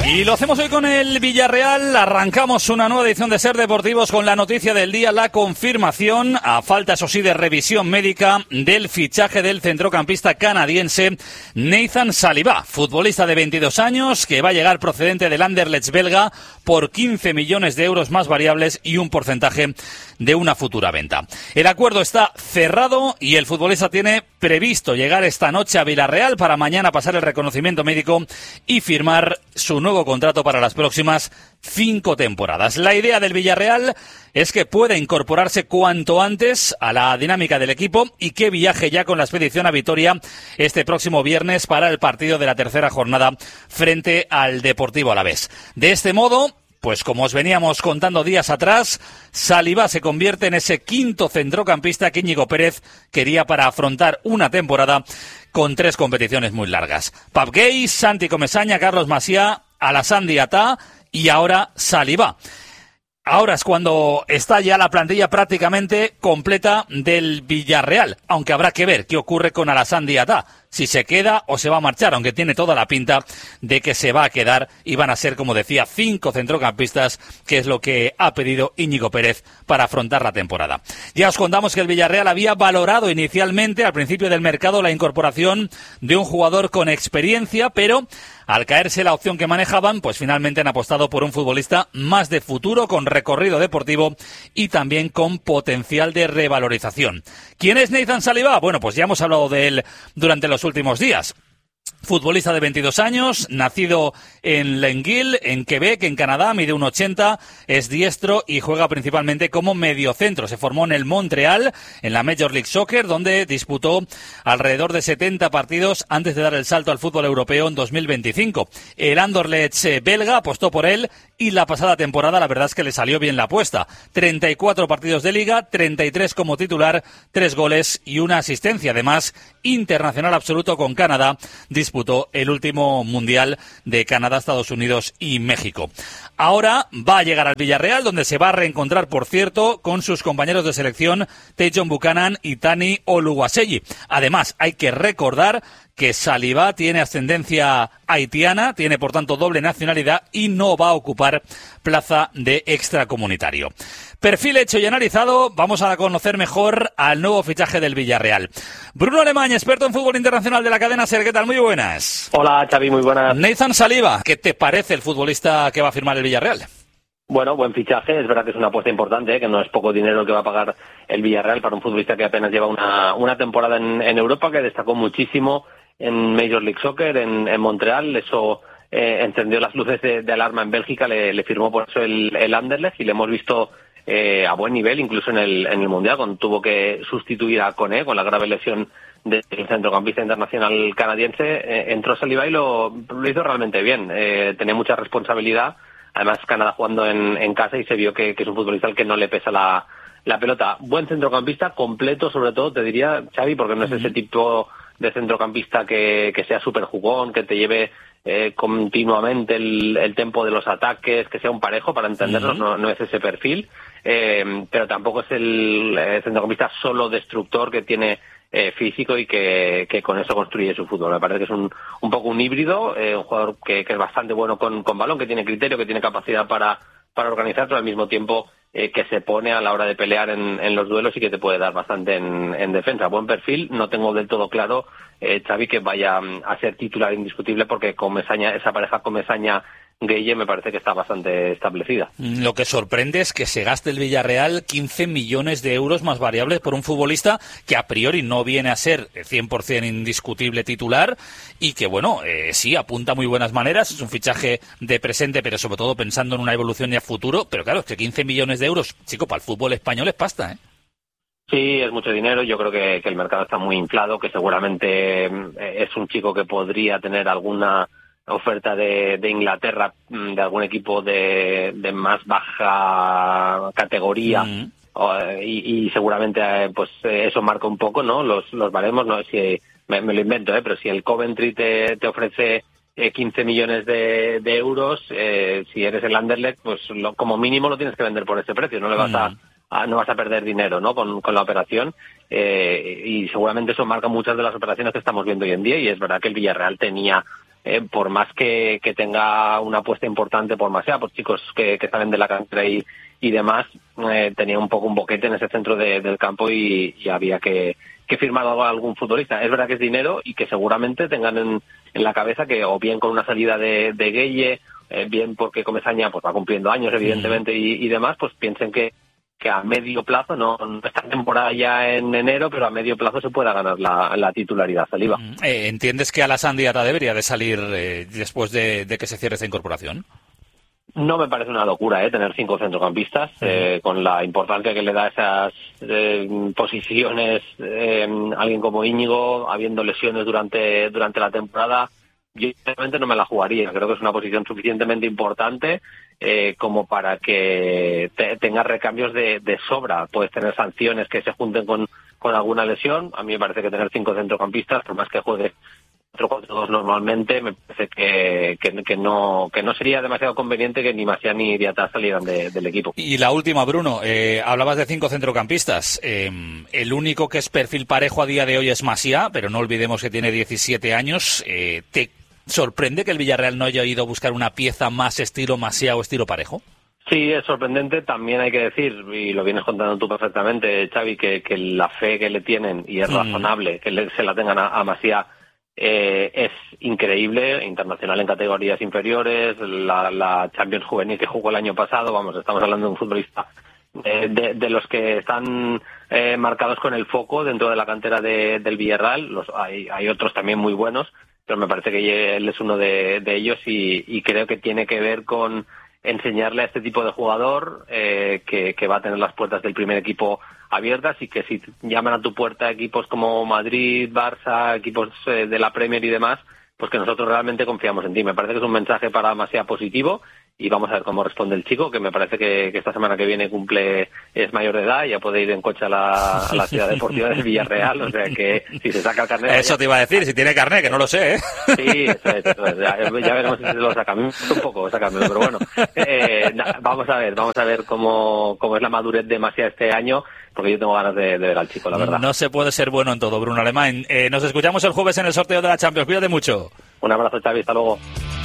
Y lo hacemos hoy con el Villarreal. Arrancamos una nueva edición de Ser Deportivos con la noticia del día, la confirmación, a falta eso sí de revisión médica, del fichaje del centrocampista canadiense Nathan Saliba, futbolista de 22 años que va a llegar procedente del Anderlecht belga por 15 millones de euros más variables y un porcentaje de una futura venta. El acuerdo está cerrado y el futbolista tiene previsto llegar esta noche a Villarreal para mañana pasar el reconocimiento médico y firmar su nuevo contrato para las próximas 5 temporadas. La idea del Villarreal es que pueda incorporarse cuanto antes a la dinámica del equipo y que viaje ya con la expedición a Vitoria este próximo viernes para el partido de la tercera jornada frente al Deportivo Alavés. De este modo, pues como os veníamos contando días atrás, Saliba se convierte en ese quinto centrocampista que Íñigo Pérez quería para afrontar una temporada con 3 competiciones muy largas. Pep Gueye, Santi Comesaña, Carlos Macià, Alassane Diatta y ahora Saliba. Ahora es cuando está ya la plantilla prácticamente completa del Villarreal, aunque habrá que ver qué ocurre con Alassane Diatta, si se queda o se va a marchar, aunque tiene toda la pinta de que se va a quedar y van a ser, como decía, 5 centrocampistas, que es lo que ha pedido Íñigo Pérez para afrontar la temporada. Ya os contamos que el Villarreal había valorado inicialmente, al principio del mercado, la incorporación de un jugador con experiencia, pero al caerse la opción que manejaban, pues finalmente han apostado por un futbolista más de futuro, con recorrido deportivo y también con potencial de revalorización. ¿Quién es Nathan Saliba? Bueno, pues ya hemos hablado de él durante los últimos días. Futbolista de 22 años, nacido en Lenguil, en Quebec, en Canadá, mide 1,80, es diestro y juega principalmente como mediocentro. Se formó en el Montreal, en la Major League Soccer, donde disputó alrededor de 70 partidos antes de dar el salto al fútbol europeo en 2025. El Anderlecht belga apostó por él y la pasada temporada la verdad es que le salió bien la apuesta. 34 partidos de liga, 33 como titular, 3 goles y una asistencia. Además, internacional absoluto con Canadá, disputó el último Mundial de Canadá, Estados Unidos y México. Ahora va a llegar al Villarreal, donde se va a reencontrar, por cierto, con sus compañeros de selección Tajon Buchanan y Tani Oluwaseyi. Además, hay que recordar que Saliba tiene ascendencia haitiana, tiene por tanto doble nacionalidad y no va a ocupar plaza de extracomunitario. Perfil hecho y analizado, vamos a conocer mejor al nuevo fichaje del Villarreal. Bruno Alemany, experto en fútbol internacional de la cadena SER, ¿qué tal? Muy buenas. Hola Xavi, muy buenas. Nathan Saliba, ¿qué te parece el futbolista que va a firmar el Villarreal? Bueno, buen fichaje, es verdad que es una apuesta importante, que no es poco dinero el que va a pagar el Villarreal para un futbolista que apenas lleva una temporada en Europa, que destacó muchísimo en Major League Soccer, en Montreal. Eso encendió las luces de alarma en Bélgica, le firmó por eso el Anderlecht y le hemos visto a buen nivel, incluso en el Mundial, cuando tuvo que sustituir a Koné con la grave lesión del centrocampista internacional canadiense. Entró Saliba y lo hizo realmente bien, tenía mucha responsabilidad. Además, Canadá jugando en casa y se vio que es un futbolista al que no le pesa la pelota. Buen centrocampista, completo sobre todo, te diría, Xavi, porque no es ese tipo de centrocampista que sea súper jugón, que te lleve continuamente el tempo de los ataques, que sea un parejo, para entendernos, no es ese perfil, pero tampoco es el centrocampista solo destructor que tiene físico y que con eso construye su fútbol. Me parece que es un poco un híbrido, un jugador que es bastante bueno con balón, que tiene criterio, que tiene capacidad para organizar, pero al mismo tiempo que se pone a la hora de pelear en los duelos y que te puede dar bastante en defensa. Buen perfil, no tengo del todo claro, Xavi, que vaya a ser titular indiscutible, porque esa pareja Comesaña-Gueye me parece que está bastante establecida. Lo que sorprende es que se gaste el Villarreal 15 millones de euros más variables por un futbolista que a priori no viene a ser 100% indiscutible titular y que, bueno, sí, apunta muy buenas maneras, es un fichaje de presente, pero sobre todo pensando en una evolución y a futuro, pero claro, es que 15 millones de euros, chico, para el fútbol español es pasta, ¿eh? Sí, es mucho dinero. Yo creo que el mercado está muy inflado, que seguramente es un chico que podría tener alguna oferta de Inglaterra, de algún equipo de más baja categoría, y seguramente pues eso marca un poco, ¿no? Los baremos, no, si me lo invento, pero si el Coventry te ofrece 15 millones de euros, si eres el Anderlecht, pues como mínimo lo tienes que vender por ese precio, no le vas no vas a perder dinero, ¿no? Con la operación, y seguramente eso marca muchas de las operaciones que estamos viendo hoy en día, y es verdad que el Villarreal tenía por más que tenga una apuesta importante por Masia, por chicos que salen de la cantera y demás, tenía un poco un boquete en ese centro del campo y había que firmar algún futbolista. Es verdad que es dinero y que seguramente tengan en la cabeza que o bien con una salida de Gueye, bien porque Comesaña pues va cumpliendo años evidentemente y demás, pues piensen que a medio plazo, no esta temporada ya en enero, pero a medio plazo se pueda ganar la titularidad. Saliba. ¿Entiendes que Alassane Diatta debería de salir después de que se cierre esta incorporación? No me parece una locura tener 5 centrocampistas, con la importancia que le da a esas posiciones alguien como Íñigo, habiendo lesiones durante la temporada. Yo realmente no me la jugaría. Creo que es una posición suficientemente importante como para que tenga recambios de sobra. Puedes tener sanciones que se junten con alguna lesión. A mí me parece que tener 5 centrocampistas, por más que juegue 4-4-2 normalmente, me parece que no sería demasiado conveniente que ni Masia ni Diatta salieran del equipo. Y la última, Bruno, hablabas de 5 centrocampistas. El único que es perfil parejo a día de hoy es Masia, pero no olvidemos que tiene 17 años. ¿Te sorprende que el Villarreal no haya ido a buscar una pieza más estilo Masia o estilo Parejo? Sí, es sorprendente. También hay que decir, y lo vienes contando tú perfectamente, Xavi, que la fe que le tienen, y es razonable que se la tengan a Masia, es increíble. Internacional en categorías inferiores, la Champions Juvenil que jugó el año pasado. Vamos, estamos hablando de un futbolista de los que están marcados con el foco dentro de la cantera del Villarreal. Hay otros también muy buenos, pero me parece que él es uno de ellos y creo que tiene que ver con enseñarle a este tipo de jugador que va a tener las puertas del primer equipo abiertas y que si llaman a tu puerta equipos como Madrid, Barça, equipos de la Premier y demás, pues que nosotros realmente confiamos en ti. Me parece que es un mensaje para Masia positivo y vamos a ver cómo responde el chico, que me parece que esta semana que viene es mayor de edad y ya puede ir en coche a la ciudad deportiva del Villarreal, o sea que si se saca el carnet... Eso te iba a decir, si tiene carnet, que no lo sé, ¿eh? Sí, eso es. Ya veremos si se lo saca. A mí me gusta un poco sacármelo, pero bueno. Vamos a ver cómo es la madurez de Masia este año, porque yo tengo ganas de ver al chico, la verdad. No se puede ser bueno en todo, Bruno Alemán. Nos escuchamos el jueves en el sorteo de la Champions. Cuídate mucho. Un abrazo, Xavi. Hasta luego.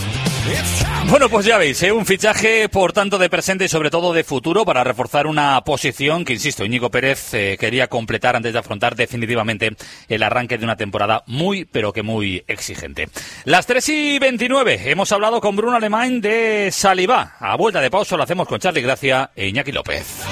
Bueno, pues ya veis, un fichaje por tanto de presente y sobre todo de futuro para reforzar una posición que, insisto, Íñigo Pérez quería completar antes de afrontar definitivamente el arranque de una temporada muy, pero que muy exigente. Las 3:29, hemos hablado con Bruno Alemán de Saliba. A vuelta de pausa lo hacemos con Charly Gracia e Iñaki López.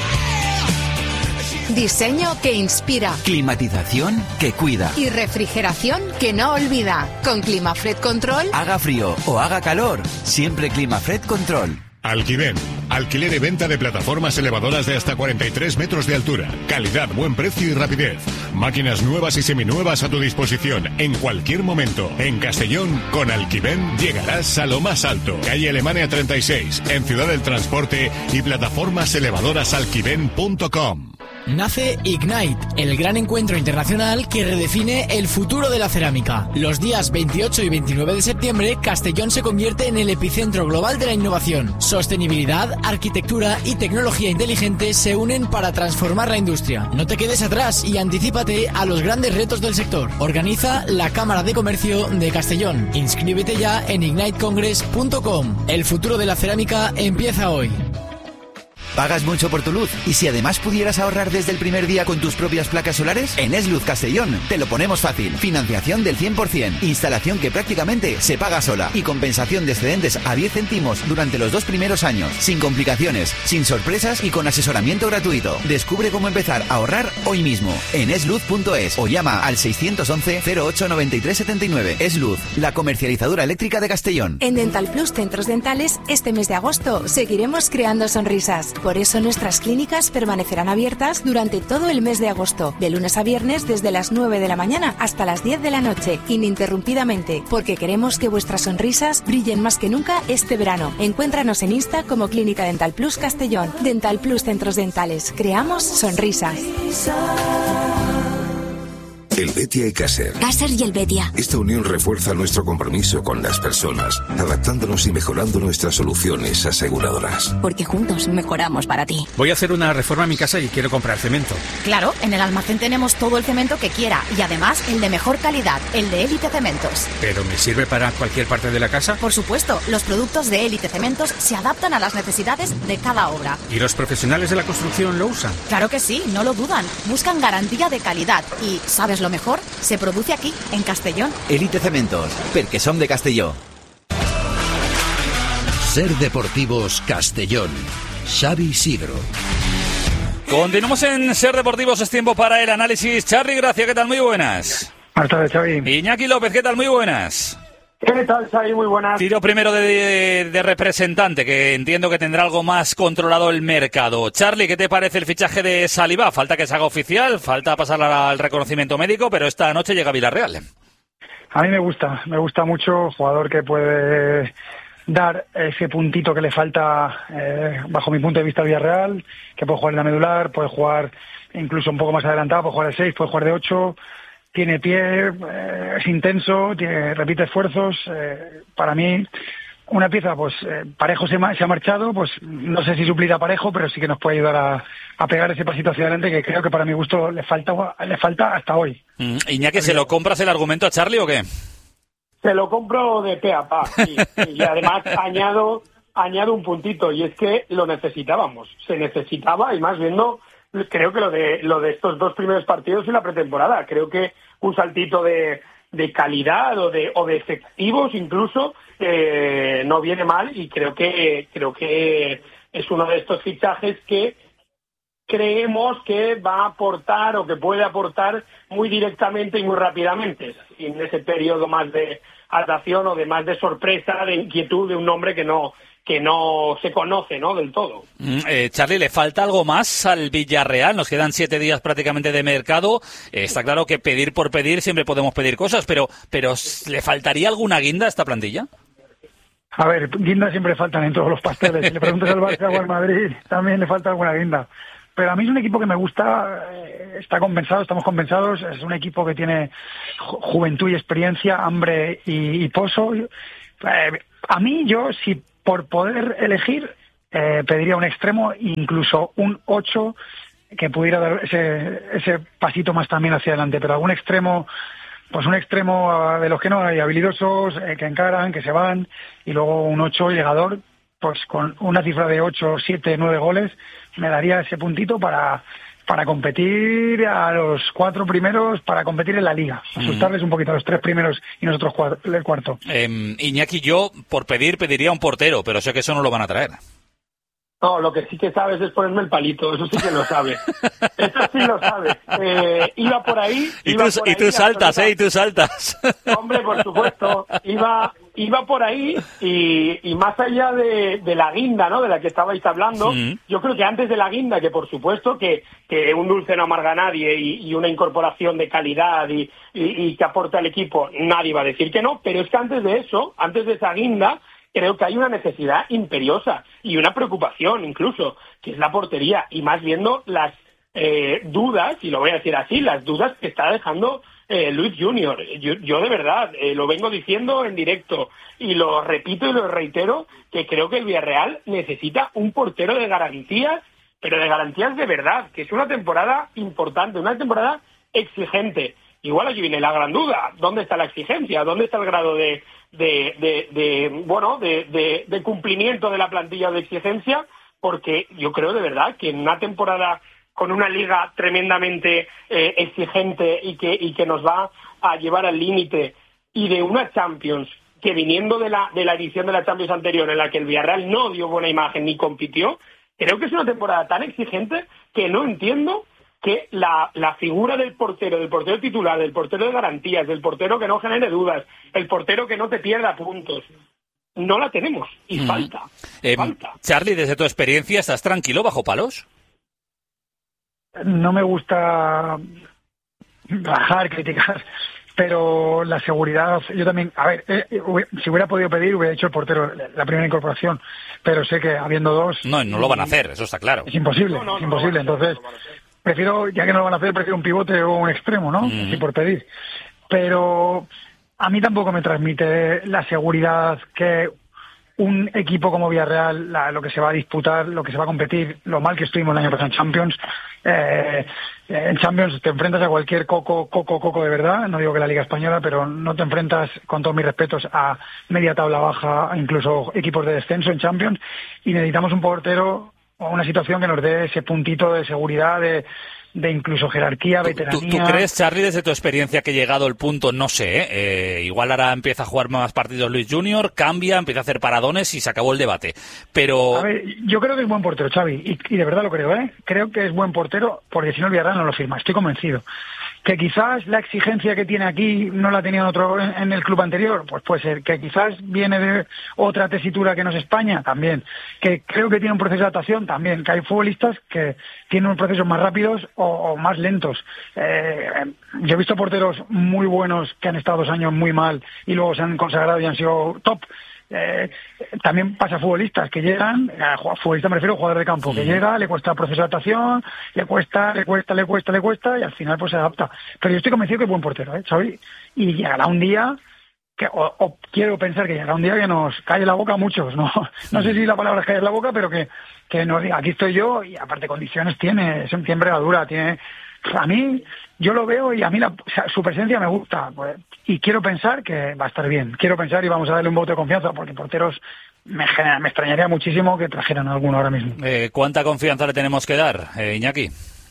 Diseño que inspira. Climatización que cuida. Y refrigeración que no olvida. Con Climafred Control. Haga frío o haga calor, siempre Climafred Control. Alquiven, alquiler y venta de plataformas elevadoras de hasta 43 metros de altura. Calidad, buen precio y rapidez. Máquinas nuevas y seminuevas a tu disposición en cualquier momento. En Castellón, con Alquiven llegarás a lo más alto. Calle Alemania 36, en Ciudad del Transporte y plataformas elevadoras alquiven.com. Nace Ignite, el gran encuentro internacional que redefine el futuro de la cerámica. Los días 28 y 29 de septiembre, Castellón se convierte en el epicentro global de la innovación. Sostenibilidad, arquitectura y tecnología inteligente se unen para transformar la industria. No te quedes atrás y anticípate a los grandes retos del sector. Organiza la Cámara de Comercio de Castellón. Inscríbete ya en ignitecongress.com. El futuro de la cerámica empieza hoy. ¿Pagas mucho por tu luz? ¿Y si además pudieras ahorrar desde el primer día con tus propias placas solares? En Esluz Castellón te lo ponemos fácil. Financiación del 100%, instalación que prácticamente se paga sola y compensación de excedentes a 10 céntimos durante los 2 primeros años. Sin complicaciones, sin sorpresas y con asesoramiento gratuito. Descubre cómo empezar a ahorrar hoy mismo en esluz.es o llama al 611 08 93 79. Esluz, la comercializadora eléctrica de Castellón. En Dental Plus Centros Dentales, este mes de agosto seguiremos creando sonrisas. Por eso nuestras clínicas permanecerán abiertas durante todo el mes de agosto, de lunes a viernes desde las 9 de la mañana hasta las 10 de la noche, ininterrumpidamente, porque queremos que vuestras sonrisas brillen más que nunca este verano. Encuéntranos en Insta como Clínica Dental Plus Castellón. Dental Plus Centros Dentales. Creamos sonrisas. Helvetia y Caser. Caser y Helvetia. Esta unión refuerza nuestro compromiso con las personas, adaptándonos y mejorando nuestras soluciones aseguradoras. Porque juntos mejoramos para ti. Voy a hacer una reforma en mi casa y quiero comprar cemento. Claro, en el almacén tenemos todo el cemento que quiera y además el de mejor calidad, el de Élite Cementos. ¿Pero me sirve para cualquier parte de la casa? Por supuesto, los productos de Élite Cementos se adaptan a las necesidades de cada obra. ¿Y los profesionales de la construcción lo usan? Claro que sí, no lo dudan. Buscan garantía de calidad y, ¿sabes lo mejor? Se produce aquí, en Castellón. Élite Cementos, perquè som de Castelló. Ser Deportivos Castellón. Xavi Isidro. Continuamos en Ser Deportivos, es tiempo para el análisis. Charly Gracia, ¿qué tal? Muy buenas. Buenas tardes, Xavi. Iñaki López, ¿qué tal? Muy buenas. ¿Qué tal, Xavi? Muy buenas. Tiro primero de representante, que entiendo que tendrá algo más controlado el mercado. Charly, ¿qué te parece el fichaje de Saliba? Falta que se haga oficial, falta pasar al reconocimiento médico, pero esta noche llega a Villarreal. A mí me gusta mucho, jugador que puede dar ese puntito que le falta, bajo mi punto de vista, al Villarreal, que puede jugar en la medular, puede jugar incluso un poco más adelantado, puede jugar de 6, puede jugar de 8, tiene pie, es intenso, repite esfuerzos. Para mí, una pieza, pues Parejo se ha marchado, pues no sé si suplirá a Parejo, pero sí que nos puede ayudar a pegar ese pasito hacia adelante, que creo que para mi gusto le falta hasta hoy. Iñaki, ¿se lo compras el argumento a Charly o qué? Se lo compro de pe a pa, sí. Y además añado un puntito, y es que lo necesitábamos. Se necesitaba, y más viendo, creo que lo de estos 2 primeros partidos y la pretemporada. Creo que un saltito de calidad o de efectivos incluso no viene mal, y creo que es uno de estos fichajes que creemos que va a aportar o que puede aportar muy directamente y muy rápidamente en ese periodo más de adaptación o de más de sorpresa, de inquietud de un nombre que no se conoce, ¿no?, del todo. Charly, ¿le falta algo más al Villarreal? Nos quedan 7 días prácticamente de mercado. Está claro que pedir por pedir siempre podemos pedir cosas, pero ¿le faltaría alguna guinda a esta plantilla? A ver, guindas siempre faltan en todos los pasteles. Si le preguntas al Barça o al Madrid, también le falta alguna guinda. Pero a mí es un equipo que me gusta, estamos compensados, es un equipo que tiene juventud y experiencia, hambre y pozo. A mí, si por poder elegir, pediría un extremo, incluso un 8, que pudiera dar ese pasito más también hacia adelante, pero algún extremo, pues un extremo de los que no hay, habilidosos, que encaran, que se van, y luego un 8 llegador, pues con una cifra de 8, 7, 9 goles, me daría ese puntito para competir a los 4 primeros, para competir en la Liga, asustarles un poquito a los 3 primeros y nosotros el cuarto. Iñaki, yo por pediría un portero, pero sé que eso no lo van a traer. No, lo que sí que sabes es ponerme el palito, eso sí que lo sabes. Eso sí lo sabes. Iba por ahí. Y tú saltas, y tú saltas. Hombre, por supuesto. Iba por ahí y más allá de la guinda, ¿no?, de la que estabais hablando, yo creo que antes de la guinda, que por supuesto que un dulce no amarga a nadie y una incorporación de calidad y que aporta al equipo, nadie va a decir que no, pero es que antes de eso, antes de esa guinda, creo que hay una necesidad imperiosa y una preocupación incluso, que es la portería, y más viendo las dudas, y lo voy a decir así, las dudas que está dejando Luis Junior. Yo de verdad lo vengo diciendo en directo y lo repito y lo reitero, que creo que el Villarreal necesita un portero de garantías, pero de garantías de verdad, que es una temporada importante, una temporada exigente. Igual aquí viene la gran duda, ¿dónde está la exigencia? ¿Dónde está el grado de cumplimiento de la plantilla de exigencia? Porque yo creo de verdad que en una temporada con una liga tremendamente exigente y que nos va a llevar al límite, y de una Champions que, viniendo de la edición de la Champions anterior, en la que el Villarreal no dio buena imagen ni compitió, creo que es una temporada tan exigente que no entiendo que la figura del portero titular, del portero de garantías, del portero que no genere dudas, el portero que no te pierda puntos, no la tenemos y falta. Charly, desde tu experiencia, ¿estás tranquilo bajo palos? No me gusta bajar, criticar, pero la seguridad, yo también, a ver, si hubiera podido pedir, hubiera hecho el portero la primera incorporación, pero sé que habiendo 2... No lo van a hacer, eso está claro. Es imposible, entonces... prefiero, ya que no lo van a hacer, prefiero un pivote o un extremo, ¿no? Sí, por pedir. Pero a mí tampoco me transmite la seguridad que un equipo como Villarreal, lo que se va a disputar, lo que se va a competir, lo mal que estuvimos el año pasado en Champions. En Champions te enfrentas a cualquier coco de verdad, no digo que la Liga Española, pero no te enfrentas, con todos mis respetos, a media tabla baja, incluso equipos de descenso en Champions, y necesitamos un portero o una situación que nos dé ese puntito de seguridad, de incluso jerarquía, veteranía. ¿Tú crees, Charly, desde tu experiencia, que llegado el punto, no sé, igual ahora empieza a jugar más partidos Luis Junior, cambia, empieza a hacer paradones y se acabó el debate? Pero... A ver, yo creo que es buen portero, Xavi, y de verdad lo creo, creo que es buen portero, porque si no el Villarreal no lo firma, estoy convencido. Que quizás la exigencia que tiene aquí no la tenía en el club anterior, pues puede ser. Que quizás viene de otra tesitura que no es España, también. Que creo que tiene un proceso de adaptación, también. Que hay futbolistas que tienen unos procesos más rápidos o más lentos. Yo he visto porteros muy buenos que han estado 2 años muy mal y luego se han consagrado y han sido top. También pasa a futbolistas que llegan, futbolista me refiero a jugador de campo, que llega, le cuesta el proceso de adaptación, le cuesta y al final pues se adapta. Pero yo estoy convencido que es buen portero, ¿sabes? Y llegará un día que, o quiero pensar que llegará un día que nos calle la boca a muchos, no sé si la palabra es caer la boca, pero que nos diga, aquí estoy yo, y aparte condiciones tiene, es envergadura, tiene... A mí, yo lo veo y a mí su presencia me gusta, pues, y quiero pensar que va a estar bien. Quiero pensar y vamos a darle un voto de confianza, porque porteros me extrañaría muchísimo que trajeran alguno ahora mismo. ¿Cuánta confianza le tenemos que dar, Iñaki?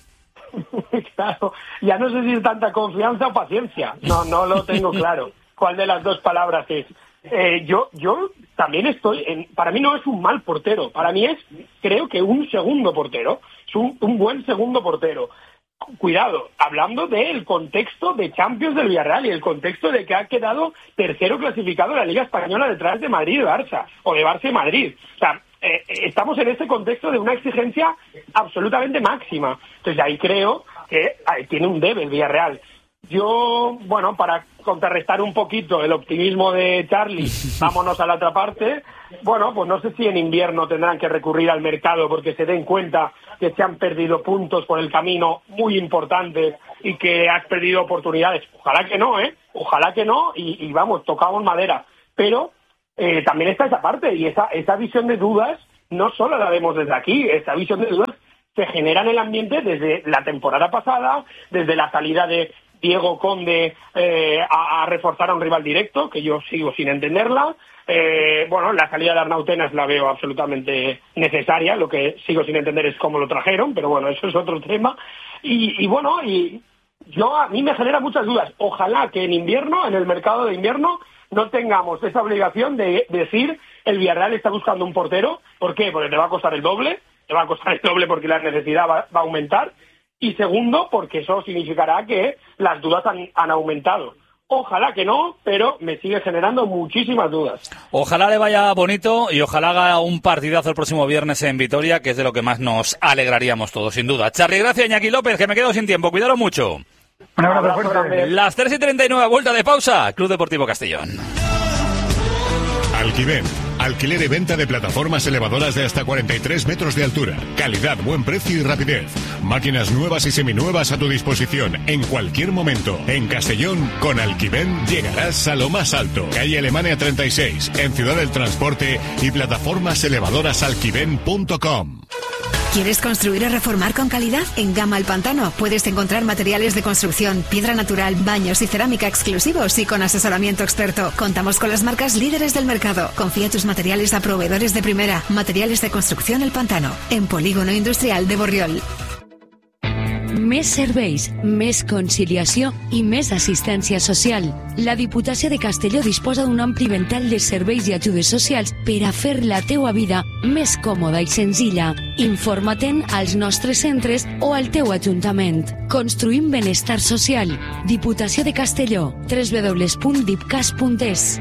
Claro, ya no sé si es tanta confianza o paciencia. No lo tengo claro. ¿Cuál de las dos palabras es? Yo también para mí no es un mal portero. Para mí creo que un segundo portero. Es un buen segundo portero. Cuidado, hablando del contexto de Champions del Villarreal y el contexto de que ha quedado tercero clasificado en la Liga Española detrás de Madrid y Barça, o de Barça y Madrid. O sea, estamos en este contexto de una exigencia absolutamente máxima. Entonces ahí creo que tiene un debe el Villarreal. Yo, bueno, para contrarrestar un poquito el optimismo de Charly, vámonos a la otra parte. Bueno, pues no sé si en invierno tendrán que recurrir al mercado porque se den cuenta que se han perdido puntos por el camino muy importantes y que has perdido oportunidades. Ojalá que no, Ojalá que no, y vamos, tocamos madera. Pero también está esa parte, y esa visión de dudas no solo la vemos desde aquí, esa visión de dudas se genera en el ambiente desde la temporada pasada, desde la salida de Diego Conde a reforzar a un rival directo, que yo sigo sin entenderla. Bueno, la salida de Arnau Tenas la veo absolutamente necesaria, lo que sigo sin entender es cómo lo trajeron, pero bueno, eso es otro tema. Y bueno, y a mí me genera muchas dudas. Ojalá que en invierno, en el mercado de invierno, no tengamos esa obligación de decir el Villarreal está buscando un portero. ¿Por qué? Porque te va a costar el doble porque la necesidad va a aumentar. Y segundo, porque eso significará que las dudas han aumentado. Ojalá que no, pero me sigue generando muchísimas dudas. Ojalá le vaya bonito y ojalá haga un partidazo el próximo viernes en Vitoria, que es de lo que más nos alegraríamos todos, sin duda. Charly, gracias, Iñaki López, que me quedo sin tiempo. Cuidaros mucho. Un abrazo fuerte. Las 3:39, vuelta de pausa. Club Deportivo Castellón. Alquiven, alquiler y venta de plataformas elevadoras de hasta 43 metros de altura. Calidad, buen precio y rapidez. Máquinas nuevas y seminuevas a tu disposición en cualquier momento. En Castellón, con Alquiven llegarás a lo más alto. Calle Alemania 36, en Ciudad del Transporte, y plataformas elevadoras alquiven.com. ¿Quieres construir o reformar con calidad? En Gama El Pantano puedes encontrar materiales de construcción, piedra natural, baños y cerámica exclusivos y con asesoramiento experto. Contamos con las marcas líderes del mercado. Confía tus materiales a proveedores de primera. Materiales de construcción El Pantano, en Polígono Industrial de Borriol. Més serveis, més conciliació i més assistència social. La Diputació de Castelló disposa d'un ampli ventall de serveis i ajudes socials per a fer la teua vida més còmoda i senzilla. Informa-te'n als nostres centres o al teu ajuntament. Construïm benestar social. Diputació de Castelló. www.dipcas.es.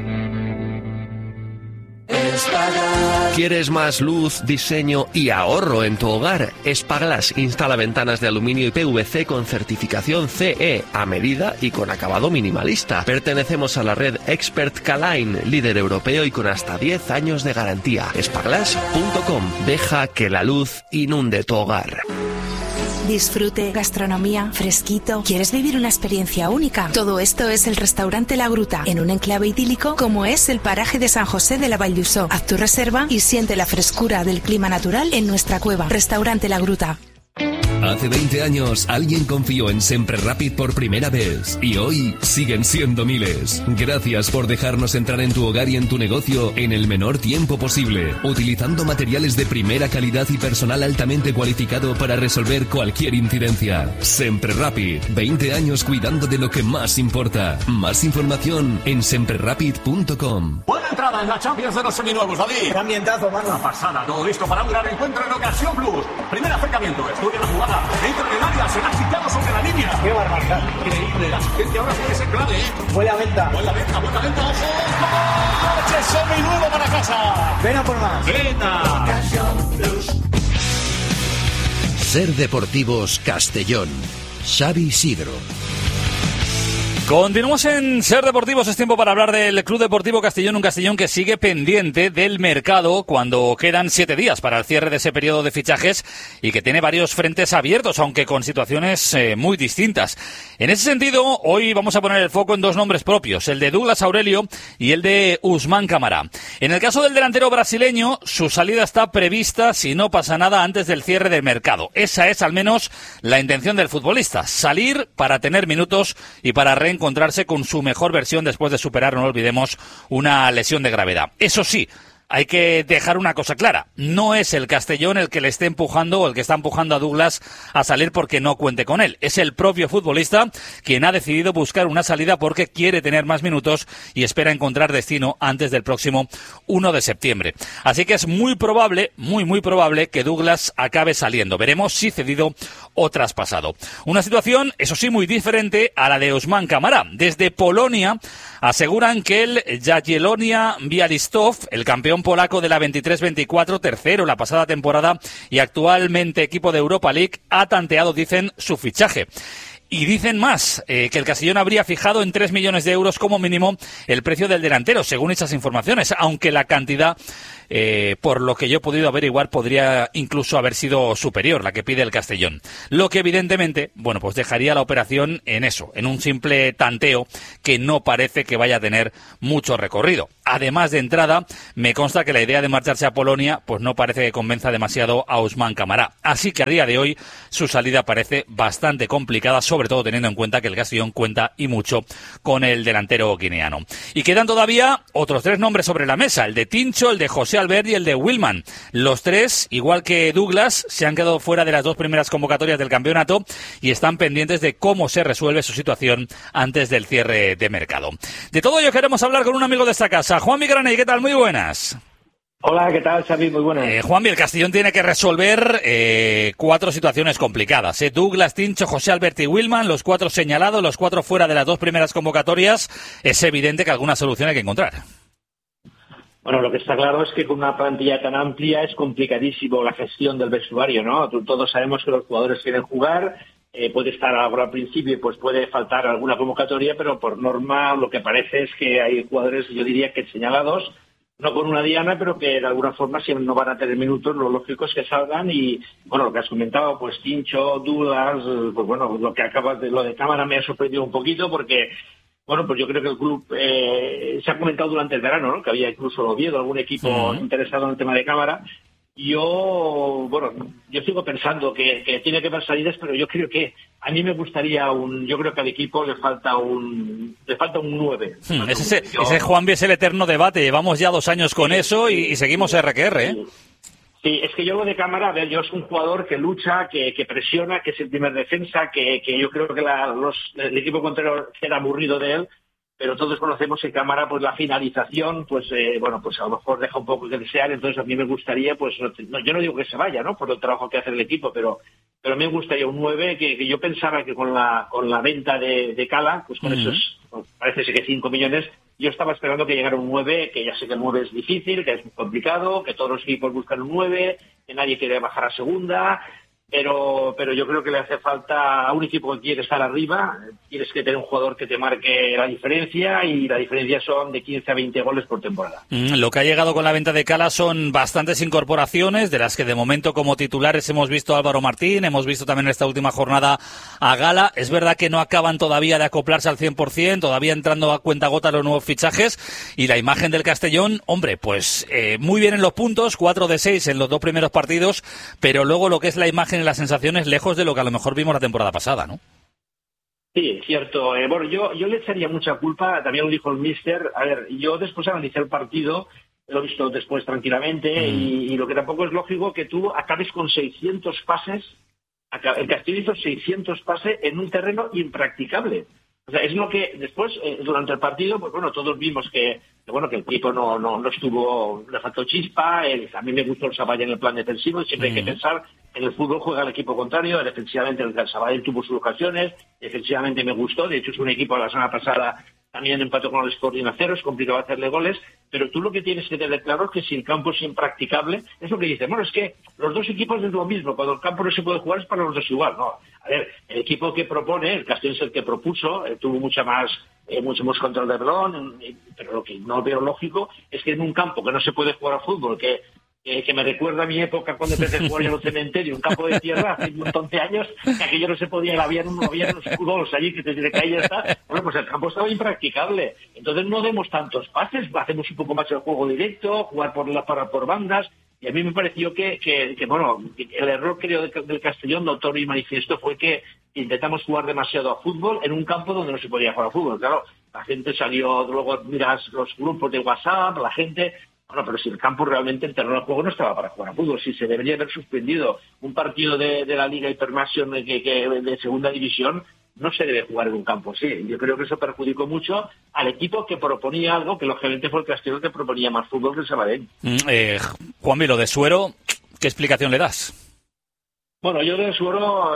¿Quieres más luz, diseño y ahorro en tu hogar? Espaglass instala ventanas de aluminio y PVC con certificación CE a medida y con acabado minimalista. Pertenecemos a la red Expert K-Line, líder europeo y con hasta 10 años de garantía. Espaglass.com. Deja que la luz inunde tu hogar. Disfrute, gastronomía, fresquito. ¿Quieres vivir una experiencia única? Todo esto es el Restaurante La Gruta, en un enclave idílico como es el paraje de San José de la Vall d'Uixó. Haz tu reserva y siente la frescura del clima natural en nuestra cueva. Restaurante La Gruta. Hace 20 años alguien confió en Sempre Rapid por primera vez y hoy siguen siendo miles. Gracias por dejarnos entrar en tu hogar y en tu negocio en el menor tiempo posible, utilizando materiales de primera calidad y personal altamente cualificado para resolver cualquier incidencia. Sempre Rapid, 20 años cuidando de lo que más importa. Más información en semprerapid.com. Buena entrada en la Champions de los seminuevos, David. Qué ambientazo, mano. La pasada, todo listo para un gran encuentro en Ocasión Plus. Primer acercamiento, estudia la jugada. Entra en el área, será quitado sobre la línea. ¡Qué barbaridad! Increíble, la asistencia ahora puede ser clave, ¿eh? Huele a venta. Buena venta, ojo. ¡Coche seminuevo para casa! Ven a por más. ¡Venta! Ser Deportivos Castellón. Xavi Isidro. Continuamos en Ser Deportivos, es tiempo para hablar del Club Deportivo Castellón, un Castellón que sigue pendiente del mercado cuando quedan 7 días para el cierre de ese periodo de fichajes y que tiene varios frentes abiertos, aunque con situaciones muy distintas. En ese sentido, hoy vamos a poner el foco en 2 nombres propios, el de Douglas Aurelio y el de Ousmane Camara. En el caso del delantero brasileño, su salida está prevista si no pasa nada antes del cierre del mercado. Esa es al menos la intención del futbolista, salir para tener minutos y para reencontrarse con su mejor versión después de superar, no olvidemos, una lesión de gravedad. Eso sí, hay que dejar una cosa clara. No es el Castellón el que le esté empujando o el que está empujando a Douglas a salir porque no cuente con él. Es el propio futbolista quien ha decidido buscar una salida porque quiere tener más minutos y espera encontrar destino antes del próximo 1 de septiembre. Así que es muy probable, muy probable que Douglas acabe saliendo. Veremos si cedido o traspasado. Una situación, eso sí, muy diferente a la de Ousmane Camara. Desde Polonia aseguran que el Jagiellonia Białystok, el campeón polaco de la 23-24, tercero la pasada temporada y actualmente equipo de Europa League, ha tanteado, dicen, su fichaje. Y dicen más, que el Castellón habría fijado en 3 millones de euros como mínimo el precio del delantero, según esas informaciones, aunque la cantidad, por lo que yo he podido averiguar, podría incluso haber sido superior, la que pide el Castellón. Lo que evidentemente, bueno, pues dejaría la operación en eso, en un simple tanteo que no parece que vaya a tener mucho recorrido. Además, de entrada, me consta que la idea de marcharse a Polonia, pues no parece que convenza demasiado a Ousmane Camara. Así que a día de hoy su salida parece bastante complicada, sobre todo teniendo en cuenta que el Castellón cuenta y mucho con el delantero guineano. Y quedan todavía otros 3 nombres sobre la mesa, el de Tincho, el de José Albert y el de Wilman. Los 3, igual que Douglas, se han quedado fuera de las 2 primeras convocatorias del campeonato y están pendientes de cómo se resuelve su situación antes del cierre de mercado. De todo ello queremos hablar con un amigo de esta casa, Juanmi Graney. ¿Qué tal? Muy buenas. Hola, ¿qué tal, Xavi? Muy buenas. Juanmi, el Castellón tiene que resolver 4 situaciones complicadas. Douglas, Tincho, José Albert y Wilman, los 4 señalados, los 4 fuera de las 2 primeras convocatorias. Es evidente que alguna solución hay que encontrar. Bueno, lo que está claro es que con una plantilla tan amplia es complicadísimo la gestión del vestuario, ¿no? Todos sabemos que los jugadores quieren jugar, puede estar ahora al principio y pues puede faltar alguna convocatoria, pero por norma lo que parece es que hay jugadores, yo diría que señalados, no con una diana, pero que de alguna forma si no van a tener minutos, lo lógico es que salgan y, bueno, lo que has comentado, pues Tincho, Douglas, pues bueno, lo que acabas de, lo de Cámara me ha sorprendido un poquito porque, bueno, pues yo creo que el club se ha comentado durante el verano, ¿no? Que había incluso Oviedo, algún equipo interesado en el tema de Cámara. Yo sigo pensando que tiene que haber salidas, pero yo creo que a mí me gustaría yo creo que al equipo le falta un 9. Ese Juanvi es el eterno debate, llevamos ya 2 años con eso y seguimos RQR, ¿eh? Sí, es que yo lo de Cámara, a ver, yo es un jugador que lucha, que presiona, que es el primer defensa, que yo creo que el equipo contrario era aburrido de él, pero todos conocemos que Cámara, pues la finalización, pues pues a lo mejor deja un poco que desear, entonces a mí me gustaría, pues yo no digo que se vaya, ¿no? Por el trabajo que hace el equipo, pero me gustaría un 9 que yo pensaba que con la venta de Cala, pues con esos, parece que 5 millones, yo estaba esperando que llegara un 9, que ya sé que el 9 es difícil, que es complicado, que todos los equipos buscan un 9, que nadie quiere bajar a segunda. pero yo creo que le hace falta a un equipo que quiere estar arriba, tienes que tener un jugador que te marque la diferencia, y la diferencia son de 15 a 20 goles por temporada. Lo que ha llegado con la venta de Cala son bastantes incorporaciones, de las que de momento como titulares hemos visto a Álvaro Martín, hemos visto también en esta última jornada a Gala. Es verdad que no acaban todavía de acoplarse al 100%, todavía entrando a cuentagotas los nuevos fichajes, y la imagen del Castellón, hombre, pues muy bien en los puntos, 4 de 6 en los 2 primeros partidos, pero luego lo que es la imagen y las sensaciones lejos de lo que a lo mejor vimos la temporada pasada, ¿no? Sí, es cierto. Bueno, yo le echaría mucha culpa, también lo dijo el míster. A ver, yo después analicé el partido, lo he visto después tranquilamente, y lo que tampoco es lógico que tú acabes con 600 pases. El Castillo hizo 600 pases en un terreno impracticable. O sea, es lo que después, durante el partido, pues bueno, todos vimos que el equipo no estuvo, le faltó chispa. A mí me gustó el Sabadell en el plan defensivo, y siempre hay que pensar, en el fútbol juega el equipo contrario, defensivamente el Sabadell tuvo sus ocasiones, defensivamente me gustó, de hecho es un equipo la semana pasada también empató con el Sporting a 0, es complicado hacerle goles, pero tú lo que tienes que tener claro es que si el campo es impracticable, es lo que dicen, bueno, es que los dos equipos es lo mismo, cuando el campo no se puede jugar es para los dos igual, no. A ver, el equipo que propone, el Castellón es el que propuso, tuvo mucho más control de balón, pero lo que no veo lógico es que en un campo que no se puede jugar a fútbol, que me recuerda a mi época cuando empecé a jugar en el cementerio, un campo de tierra hace un montón de años, que aquello no se podía, había unos escudos allí que te caía y ya está. Bueno, pues el campo estaba impracticable. Entonces no demos tantos pases, hacemos un poco más el juego directo, jugar por bandas, y a mí me pareció que el error, creo, del Castellón, notorio y manifiesto, fue que intentamos jugar demasiado a fútbol en un campo donde no se podía jugar a fútbol. Claro, la gente salió, luego miras los grupos de WhatsApp, la gente... Bueno, pero si el campo realmente, el terreno de juego no estaba para jugar a fútbol, si se debería haber suspendido un partido de la Liga Hypermasion de segunda división, no se debe jugar en un campo así. Yo creo que eso perjudicó mucho al equipo que proponía algo, que lógicamente fue el Castellón que proponía más fútbol que el Sabadell. Juanmi, lo de Suero, ¿qué explicación le das? Bueno, yo de Suero,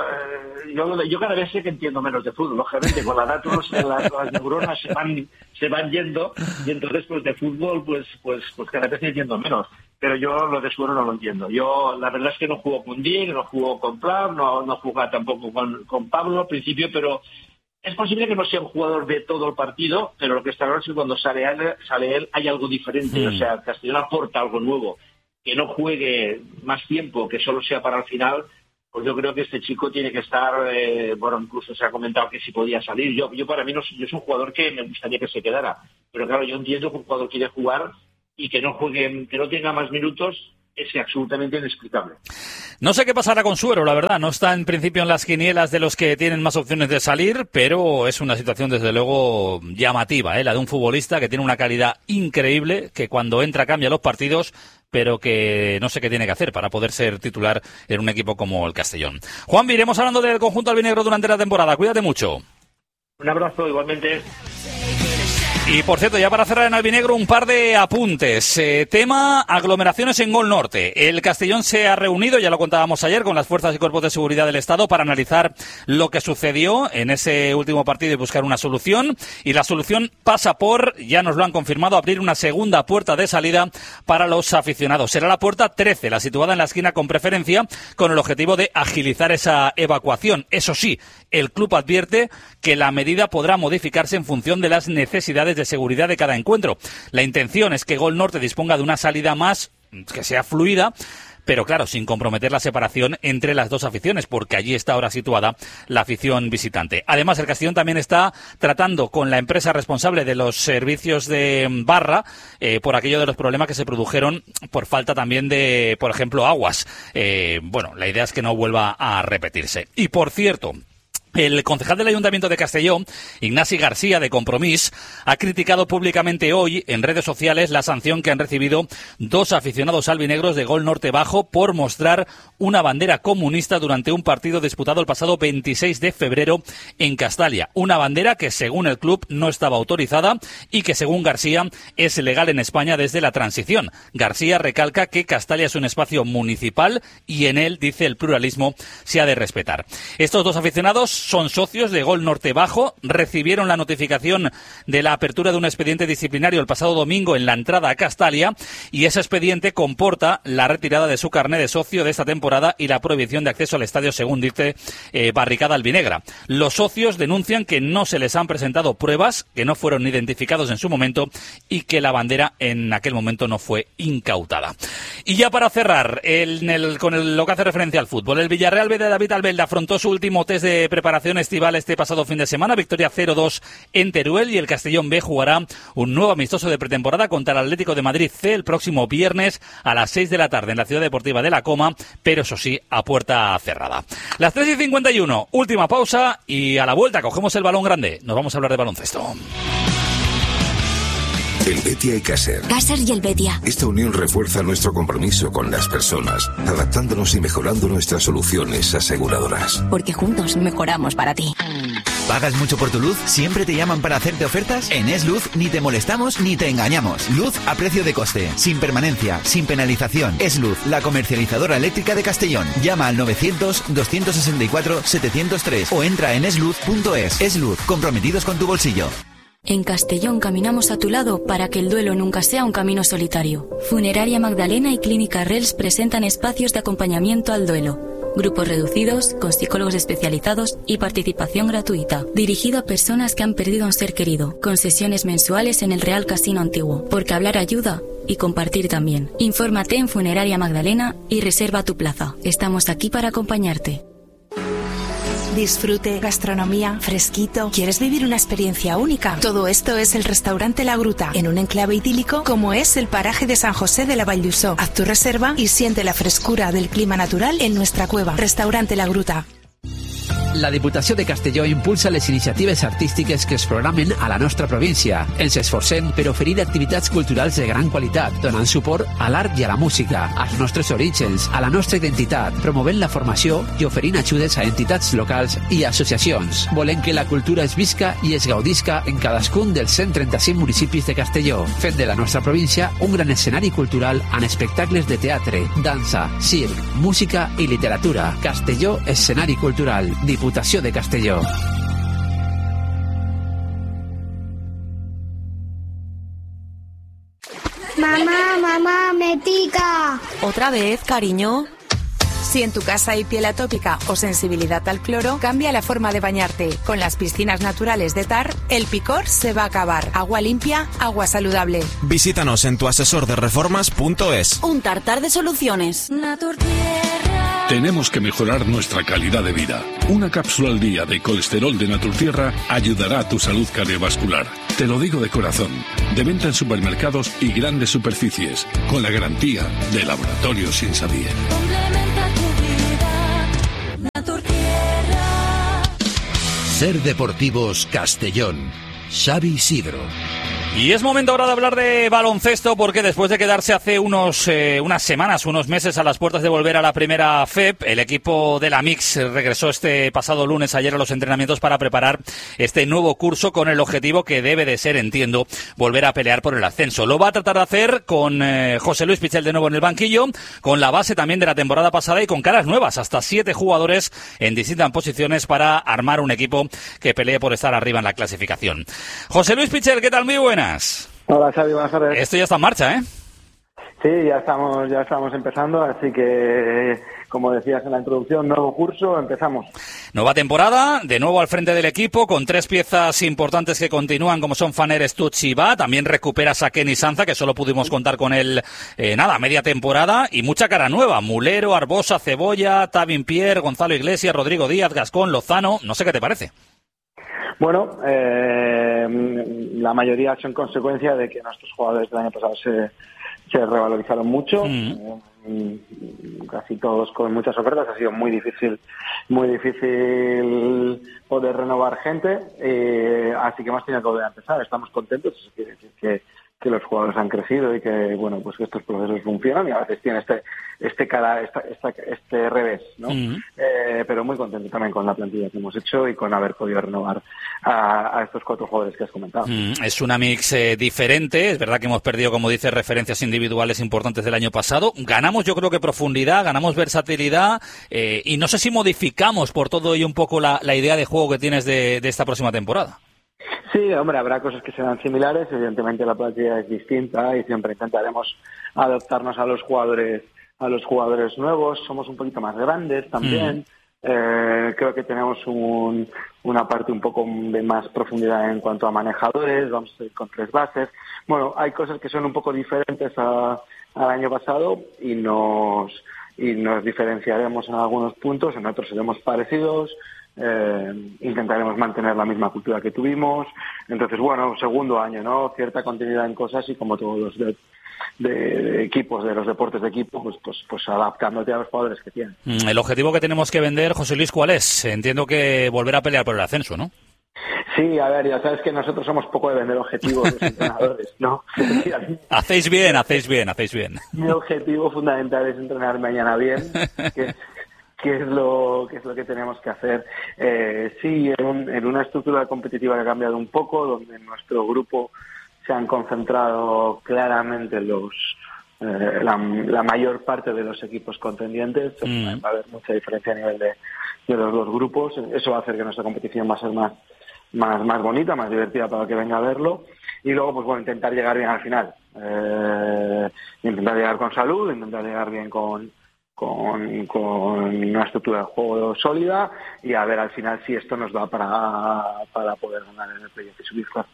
yo cada vez sé que entiendo menos de fútbol, lógicamente, con la edad las neuronas se van yendo, y entonces pues de fútbol pues cada vez entiendo menos. Pero yo lo de Suero no lo entiendo. Yo la verdad es que no juego con Diego, no juego con Plau, no jugaba tampoco con Pablo al principio, pero es posible que no sea un jugador de todo el partido, pero lo que está claro es que cuando sale él hay algo diferente, o sea, Castellón aporta algo nuevo. Que no juegue más tiempo, que solo sea para el final, pues yo creo que este chico tiene que estar, incluso se ha comentado que si podía salir. Yo para mí yo soy un jugador que me gustaría que se quedara, pero claro, yo entiendo que un jugador quiere jugar y que no juegue, que no tenga más minutos, es absolutamente inexplicable. No sé qué pasará con Suero, la verdad. No está en principio en las quinielas de los que tienen más opciones de salir, pero es una situación desde luego llamativa, la de un futbolista que tiene una calidad increíble, que cuando entra cambia los partidos, pero que no sé qué tiene que hacer para poder ser titular en un equipo como el Castellón. Juan, iremos hablando del conjunto albinegro durante la temporada. Cuídate mucho. Un abrazo, igualmente. Y por cierto, ya para cerrar en albinegro, un par de apuntes. Tema aglomeraciones en Gol Norte. El Castellón se ha reunido, ya lo contábamos ayer, con las fuerzas y cuerpos de seguridad del Estado para analizar lo que sucedió en ese último partido y buscar una solución. Y la solución pasa por, ya nos lo han confirmado, abrir una segunda puerta de salida para los aficionados. Será la puerta 13, la situada en la esquina con preferencia, con el objetivo de agilizar esa evacuación. Eso sí, el club advierte que la medida podrá modificarse en función de las necesidades de seguridad de cada encuentro. La intención es que Gol Norte disponga de una salida más que sea fluida, pero claro, sin comprometer la separación entre las dos aficiones, porque allí está ahora situada la afición visitante. Además, el Castellón también está tratando con la empresa responsable de los servicios de barra por aquello de los problemas que se produjeron por falta también de, por ejemplo, aguas. La idea es que no vuelva a repetirse. Y por cierto, el concejal del Ayuntamiento de Castellón, Ignasi García, de Compromís, ha criticado públicamente hoy en redes sociales la sanción que han recibido dos aficionados albinegros de Gol Norte Bajo por mostrar una bandera comunista durante un partido disputado el pasado 26 de febrero en Castalia. Una bandera que, según el club, no estaba autorizada y que, según García, es legal en España desde la transición. García recalca que Castalia es un espacio municipal y en él, dice, el pluralismo se ha de respetar. Estos dos aficionados son socios de Gol Norte Bajo, recibieron la notificación de la apertura de un expediente disciplinario el pasado domingo en la entrada a Castalia, y ese expediente comporta la retirada de su carné de socio de esta temporada y la prohibición de acceso al estadio, según dice Barricada Albinegra. Los socios denuncian que no se les han presentado pruebas, que no fueron identificados en su momento y que la bandera en aquel momento no fue incautada. Y ya para cerrar, con lo que hace referencia al fútbol, el Villarreal B de David Albelda afrontó su último test de preparación estival este pasado fin de semana, victoria 0-2 en Teruel, y el Castellón B jugará un nuevo amistoso de pretemporada contra el Atlético de Madrid C el próximo viernes a las 6 de la tarde en la Ciudad Deportiva de La Coma, pero eso sí, a puerta cerrada. Las 3:51, última pausa, y a la vuelta cogemos el balón grande. Nos vamos a hablar de baloncesto. El Betia y Caser. Caser y el Betia. Esta unión refuerza nuestro compromiso con las personas, adaptándonos y mejorando nuestras soluciones aseguradoras. Porque juntos mejoramos para ti. ¿Pagas mucho por tu luz? ¿Siempre te llaman para hacerte ofertas? En Esluz ni te molestamos ni te engañamos. Luz a precio de coste, sin permanencia, sin penalización. Esluz, la comercializadora eléctrica de Castellón. Llama al 900-264-703 o entra en esluz.es. Esluz, comprometidos con tu bolsillo. En Castellón caminamos a tu lado para que el duelo nunca sea un camino solitario. Funeraria Magdalena y Clínica Rels presentan espacios de acompañamiento al duelo. Grupos reducidos, con psicólogos especializados y participación gratuita. Dirigido a personas que han perdido a un ser querido, con sesiones mensuales en el Real Casino Antiguo. Porque hablar ayuda y compartir también. Infórmate en Funeraria Magdalena y reserva tu plaza. Estamos aquí para acompañarte. Disfrute, gastronomía, fresquito. ¿Quieres vivir una experiencia única? Todo esto es el restaurante La Gruta, en un enclave idílico como es el paraje de San José de la Vall d'Uixó. Haz tu reserva y siente la frescura del clima natural en nuestra cueva. Restaurante La Gruta. La Diputació de Castelló impulsa les iniciatives artístiques que es programen a la nostra província. Ens esforcem per oferir activitats culturals de gran qualitat, donant suport a l'art i a la música, als nostres orígens, a la nostra identitat, promovent la formació i oferint ajudes a entitats locals i associacions. Volem que la cultura es visca i es gaudisca en cadascun dels 135 municipis de Castelló, fent de la nostra província un gran escenari cultural amb espectacles de teatre, dansa, circ, música i literatura. Castelló, escenari cultural. Diputació de Castelló. Mamá, me pica. ¿Otra vez, cariño? Si en tu casa hay piel atópica o sensibilidad al cloro, cambia la forma de bañarte. Con las piscinas naturales de TAR, el picor se va a acabar. Agua limpia, agua saludable. Visítanos en tuasesordereformas.es. Un tartar de soluciones. Tenemos que mejorar nuestra calidad de vida. Una cápsula al día de colesterol de Naturtierra ayudará a tu salud cardiovascular. Te lo digo de corazón. De venta en supermercados y grandes superficies, con la garantía de Laboratorios Insadier. Ser Deportivos Castellón. Xavi Isidro. Y es momento ahora de hablar de baloncesto, porque después de quedarse hace unas semanas, unos meses a las puertas de volver a la primera FEP, el equipo de la Mix regresó este pasado lunes ayer a los entrenamientos para preparar este nuevo curso con el objetivo que debe de ser, entiendo, volver a pelear por el ascenso. Lo va a tratar de hacer con José Luis Pichel de nuevo en el banquillo, con la base también de la temporada pasada y con caras nuevas, hasta 7 jugadores en distintas posiciones para armar un equipo que pelee por estar arriba en la clasificación. José Luis Pichel, ¿qué tal? Muy buenas. Hola, Xavi, buenas tardes. Esto ya está en marcha, ¿eh? Sí, ya estamos empezando, así que, como decías en la introducción, nuevo curso, empezamos. Nueva temporada, de nuevo al frente del equipo, con 3 piezas importantes que continúan, como son Faner, Stutz y Va. También recuperas a Kenny Sanza, que solo pudimos contar con él, media temporada, y mucha cara nueva. Mulero, Arbosa, Cebolla, Tavin Pierre, Gonzalo Iglesias, Rodrigo Díaz, Gascón, Lozano. No sé qué te parece. Bueno, la mayoría son consecuencia de que nuestros jugadores del año pasado se revalorizaron mucho, casi todos con muchas ofertas. Ha sido muy difícil poder renovar gente, así que hemos tenido que volver a empezar. Estamos contentos, eso quiere decir que los jugadores han crecido y que, bueno, pues que estos procesos funcionan, y a veces tiene este revés, ¿no? Pero muy contento también con la plantilla que hemos hecho y con haber podido renovar a estos 4 jugadores que has comentado. Es una mix diferente, es verdad que hemos perdido, como dices, referencias individuales importantes del año pasado. Ganamos, yo creo que profundidad, ganamos versatilidad y no sé si modificamos por todo ello un poco la idea de juego que tienes de esta próxima temporada. Sí, hombre, habrá cosas que serán similares, evidentemente la plantilla es distinta y siempre intentaremos adaptarnos a los jugadores nuevos. Somos un poquito más grandes también. Creo que tenemos una parte un poco de más profundidad en cuanto a manejadores, vamos a ir con 3 bases. Bueno, hay cosas que son un poco diferentes al año pasado y nos diferenciaremos en algunos puntos, en otros seremos parecidos. Intentaremos mantener la misma cultura que tuvimos. Entonces, bueno, segundo año, ¿no? Cierta continuidad en cosas y como todos los de equipos, de los deportes de equipo, pues adaptándote a los jugadores que tienen. El objetivo que tenemos que vender, José Luis, ¿cuál es? Entiendo que volver a pelear por el ascenso, ¿no? Sí, a ver, ya sabes que nosotros somos poco de vender objetivos los entrenadores, ¿no? Hacéis bien. Mi objetivo fundamental es entrenar mañana bien, que es lo que tenemos que hacer. Sí, en una estructura competitiva que ha cambiado un poco, donde en nuestro grupo se han concentrado claramente la mayor parte de los equipos contendientes. Va a haber mucha diferencia a nivel de los 2 grupos. Eso va a hacer que nuestra competición va a ser más bonita, más divertida para el que venga a verlo. Y luego, pues bueno, intentar llegar bien al final. Intentar llegar con salud, intentar llegar bien con una estructura de juego sólida y a ver al final si esto nos da para poder ganar en el playoff y subir, claro.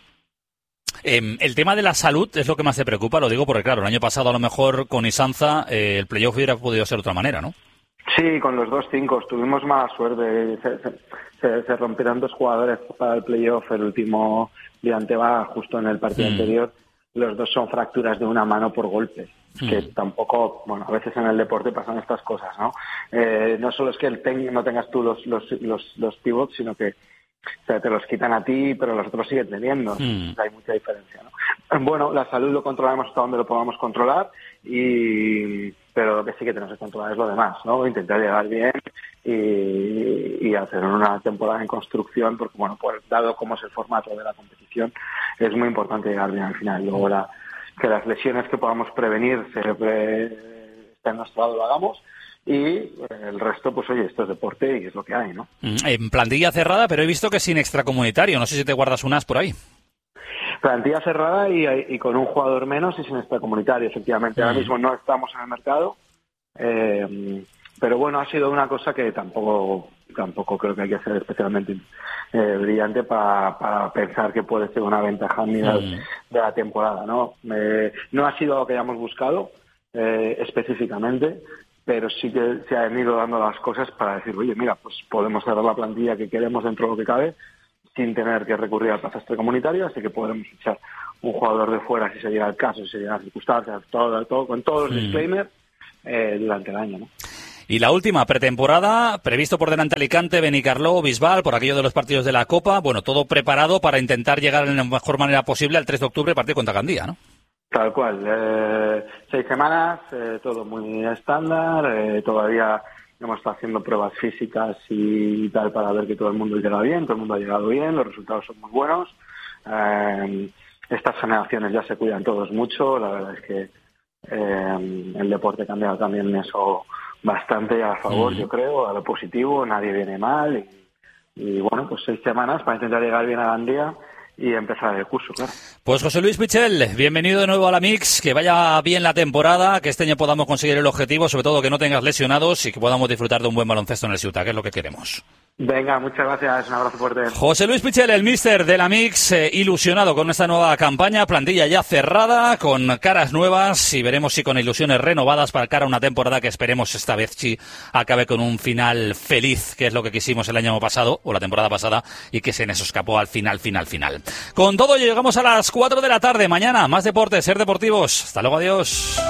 El tema de la salud es lo que más te preocupa, lo digo porque claro, el año pasado a lo mejor con Isanza el playoff hubiera podido ser de otra manera, ¿no? Sí, con los 2 5 tuvimos mala suerte, se rompieron 2 jugadores para el playoff, el último de Anteba justo en el partido anterior. Los 2 son fracturas de una mano por golpe. Que tampoco, bueno, a veces en el deporte pasan estas cosas, ¿no? No solo es que no tengas tú los pivots, sino que te los quitan a ti, pero los otros siguen teniendo. Hay mucha diferencia, ¿no? Bueno, la salud lo controlamos hasta donde lo podamos controlar, pero lo que sí que tenemos que controlar es lo demás, ¿no? Intentar llegar bien y hacer una temporada en construcción, porque, bueno, dado cómo es el formato de la competición, es muy importante llegar bien al final. Luego que las lesiones que podamos prevenir está en nuestro lado, lo hagamos. Y el resto, pues oye, esto es deporte y es lo que hay, ¿no? En plantilla cerrada, pero he visto que sin extracomunitario. No sé si te guardas un as por ahí. Plantilla cerrada y con un jugador menos y sin extracomunitario, efectivamente. Ahora mismo no estamos en el mercado, pero bueno, ha sido una cosa que tampoco creo que hay que ser especialmente brillante para pensar que puede ser una ventaja a nivel de la temporada, ¿no? No ha sido lo que hayamos buscado específicamente, pero sí que se han ido dando las cosas para decir, oye, mira, pues podemos cerrar la plantilla que queremos dentro de lo que cabe sin tener que recurrir a plazas extracomunitarias, así que podremos echar un jugador de fuera si se llega el caso, si se llegan las circunstancias, todo con todos los disclaimers durante el año, ¿no? Y la última pretemporada, previsto por delante Alicante, Benicarló, Bisbal, por aquello de los partidos de la Copa, bueno, todo preparado para intentar llegar de la mejor manera posible al 3 de octubre, partido contra Gandía, ¿no? Tal cual, 6 semanas, todo muy estándar, todavía hemos estado haciendo pruebas físicas y tal para ver que todo el mundo llega bien, todo el mundo ha llegado bien, los resultados son muy buenos, estas generaciones ya se cuidan todos mucho, la verdad es que el deporte ha cambiado también eso bastante a favor, yo creo, a lo positivo, nadie viene mal y bueno, pues 6 semanas para intentar llegar bien a Gandía y empezar el curso, claro. Pues José Luis Pichel, bienvenido de nuevo a la Mix, que vaya bien la temporada, que este año podamos conseguir el objetivo, sobre todo que no tengas lesionados y que podamos disfrutar de un buen baloncesto en el Ciutat, que es lo que queremos. Venga, muchas gracias, un abrazo fuerte. José Luis Pichel, el míster de la Mix, ilusionado con esta nueva campaña, plantilla ya cerrada, con caras nuevas y veremos si con ilusiones renovadas para cara a una temporada que esperemos esta vez sí acabe con un final feliz, que es lo que quisimos el año pasado, o la temporada pasada, y que se nos escapó al final. Con todo, llegamos a las 4 de la tarde. Mañana, más deportes, Ser Deportivos. Hasta luego, adiós.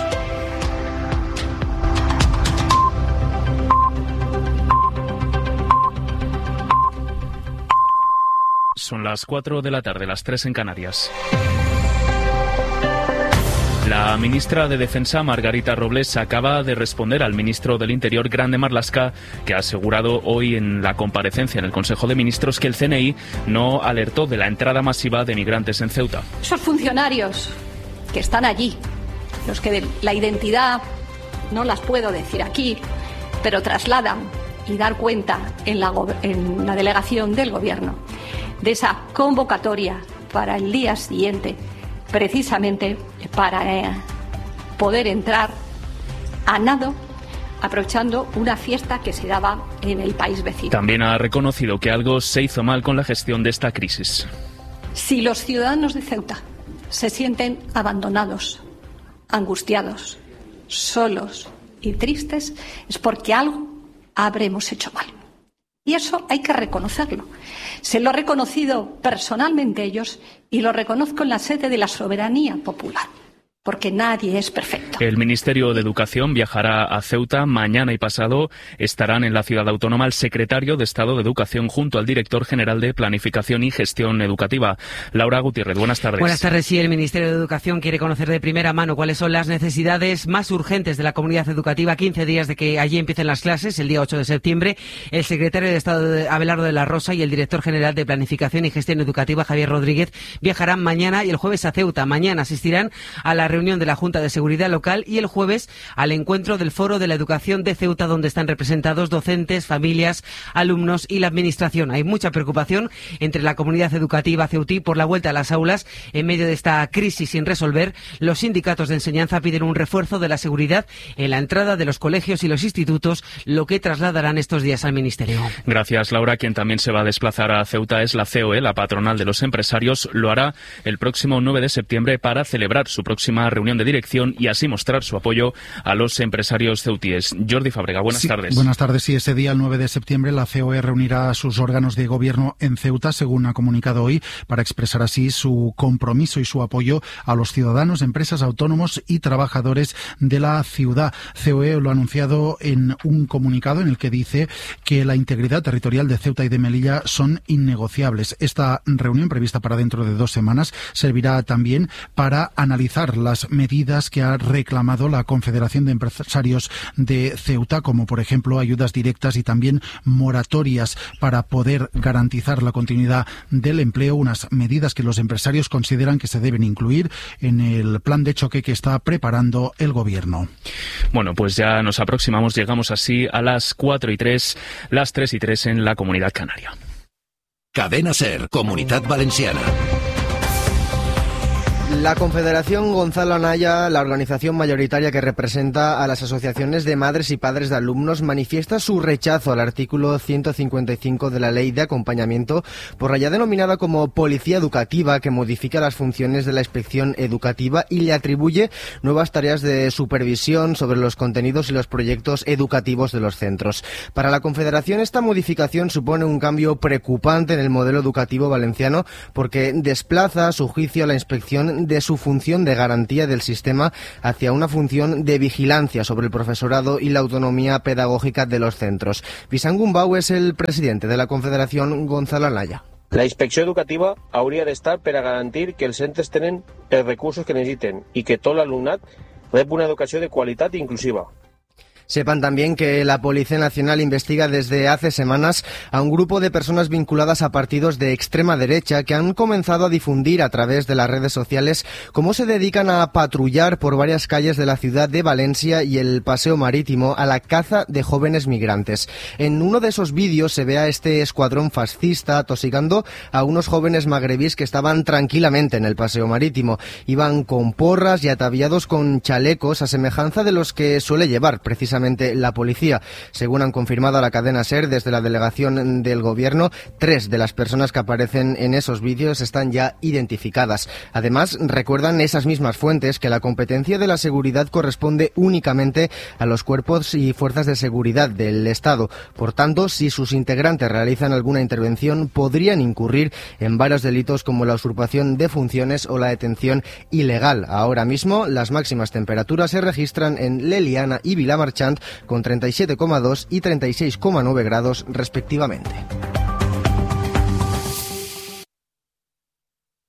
Son las 4 de la tarde, las 3 en Canarias. La ministra de Defensa, Margarita Robles, acaba de responder al ministro del Interior, Grande Marlaska, que ha asegurado hoy en la comparecencia en el Consejo de Ministros que el CNI no alertó de la entrada masiva de migrantes en Ceuta. Esos funcionarios que están allí, los que la identidad no las puedo decir aquí, pero trasladan y dar cuenta en la delegación del Gobierno de esa convocatoria para el día siguiente, precisamente para poder entrar a nado, aprovechando una fiesta que se daba en el país vecino. También ha reconocido que algo se hizo mal con la gestión de esta crisis. Si los ciudadanos de Ceuta se sienten abandonados, angustiados, solos y tristes, es porque algo habremos hecho mal. Y eso hay que reconocerlo. Se lo he reconocido personalmente a ellos y lo reconozco en la sede de la soberanía popular, porque nadie es perfecto. El Ministerio de Educación viajará a Ceuta mañana y pasado. Estarán en la ciudad autónoma el secretario de Estado de Educación junto al director general de Planificación y Gestión Educativa. Laura Gutiérrez, buenas tardes. Buenas tardes. Sí, el Ministerio de Educación quiere conocer de primera mano cuáles son las necesidades más urgentes de la comunidad educativa 15 días de que allí empiecen las clases, el día 8 de septiembre. El secretario de Estado, Abelardo de la Rosa, y el director general de Planificación y Gestión Educativa, Javier Rodríguez, viajarán mañana y el jueves a Ceuta. Mañana asistirán a la reunión de la Junta de Seguridad Local y el jueves al encuentro del Foro de la Educación de Ceuta, donde están representados docentes, familias, alumnos y la administración. Hay mucha preocupación entre la comunidad educativa ceutí por la vuelta a las aulas en medio de esta crisis sin resolver. Los sindicatos de enseñanza piden un refuerzo de la seguridad en la entrada de los colegios y los institutos, lo que trasladarán estos días al Ministerio. Gracias, Laura. Quien también se va a desplazar a Ceuta es la COE, la patronal de los empresarios. Lo hará el próximo 9 de septiembre para celebrar su próxima reunión de dirección y así mostrar su apoyo a los empresarios ceutíes. Jordi Fábrega, buenas tardes. Buenas tardes. Sí, ese día, el 9 de septiembre, la COE reunirá a sus órganos de gobierno en Ceuta, según ha comunicado hoy, para expresar así su compromiso y su apoyo a los ciudadanos, empresas, autónomos y trabajadores de la ciudad. COE lo ha anunciado en un comunicado en el que dice que la integridad territorial de Ceuta y de Melilla son innegociables. Esta reunión, prevista para dentro de 2 semanas, servirá también para analizar las medidas que ha reclamado la Confederación de Empresarios de Ceuta, como por ejemplo ayudas directas y también moratorias para poder garantizar la continuidad del empleo, unas medidas que los empresarios consideran que se deben incluir en el plan de choque que está preparando el Gobierno. Bueno, pues ya nos aproximamos, llegamos así a las 4:03, las 3:03 en la Comunidad Canaria. Cadena SER, Comunidad Valenciana. La Confederación Gonzalo Anaya, la organización mayoritaria que representa a las asociaciones de madres y padres de alumnos, manifiesta su rechazo al artículo 155 de la Ley de Acompañamiento por la ya denominada como Policía Educativa, que modifica las funciones de la inspección educativa y le atribuye nuevas tareas de supervisión sobre los contenidos y los proyectos educativos de los centros. Para la Confederación, esta modificación supone un cambio preocupante en el modelo educativo valenciano porque desplaza, a su juicio, la inspección de su función de garantía del sistema hacia una función de vigilancia sobre el profesorado y la autonomía pedagógica de los centros. Vicent Gumbau es el presidente de la Confederación Gonzalo Anaya. La inspecció educativa hauria d'estar per a garantir que els centres tenen els recursos que necessiten i que tot l'alumnat rep una educació de qualitat i inclusiva. Sepan también que la Policía Nacional investiga desde hace semanas a un grupo de personas vinculadas a partidos de extrema derecha que han comenzado a difundir a través de las redes sociales cómo se dedican a patrullar por varias calles de la ciudad de Valencia y el Paseo Marítimo a la caza de jóvenes migrantes. En uno de esos vídeos se ve a este escuadrón fascista atosigando a unos jóvenes magrebíes que estaban tranquilamente en el Paseo Marítimo. Iban con porras y ataviados con chalecos a semejanza de los que suele llevar precisamente la policía. Según han confirmado a la cadena SER desde la delegación del Gobierno, 3 de las personas que aparecen en esos vídeos están ya identificadas. Además, recuerdan esas mismas fuentes que la competencia de la seguridad corresponde únicamente a los cuerpos y fuerzas de seguridad del Estado. Por tanto, si sus integrantes realizan alguna intervención, podrían incurrir en varios delitos como la usurpación de funciones o la detención ilegal. Ahora mismo, las máximas temperaturas se registran en Leliana y Vilamarchant con 37,2 y 36,9 grados respectivamente.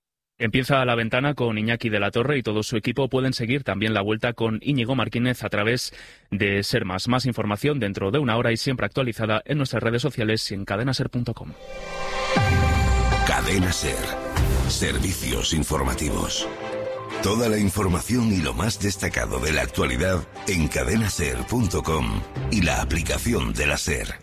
Empieza La Ventana con Iñaki de la Torre y todo su equipo. Pueden seguir también la vuelta con Íñigo Martínez a través de Ser Más. Más información dentro de una hora y siempre actualizada en nuestras redes sociales y en cadenaser.com. Cadena Ser. Servicios informativos. Toda la información y lo más destacado de la actualidad en cadenaser.com y la aplicación de la Ser.